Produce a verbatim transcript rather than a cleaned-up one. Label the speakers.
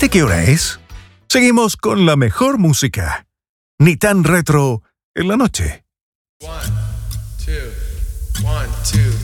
Speaker 1: ¿Viste qué hora es? Seguimos con la mejor música. Ni tan retro en la noche.
Speaker 2: One, two, one, two.